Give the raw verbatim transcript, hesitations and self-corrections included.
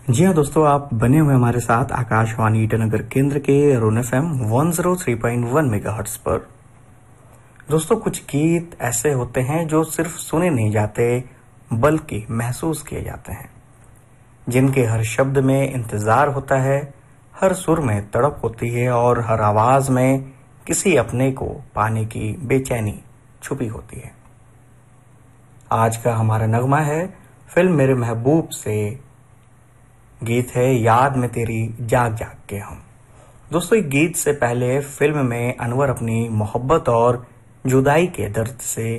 जी हाँ दोस्तों, आप बने हुए हमारे साथ आकाशवाणी ईटानगर केंद्र के रोन F M one zero three point one megahertz पर। दोस्तों, कुछ गीत ऐसे होते हैं जो सिर्फ सुने नहीं जाते बल्कि महसूस किए जाते हैं, जिनके हर शब्द में इंतजार होता है, हर सुर में तड़प होती है और हर आवाज में किसी अपने को पाने की बेचैनी छुपी होती है। आज का हमारा नगमा है फिल्म मेरे महबूब से, गीत है याद में तेरी जाग जाग के हम। दोस्तों, एक गीत से पहले फिल्म में अनवर अपनी मोहब्बत और जुदाई के दर्द से